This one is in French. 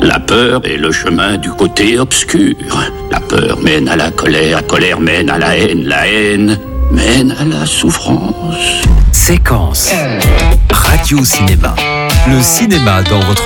La peur est le chemin du côté obscur. La peur mène à la colère mène à la haine mène à la souffrance. Séquence Radio Cinéma. Le cinéma dans votre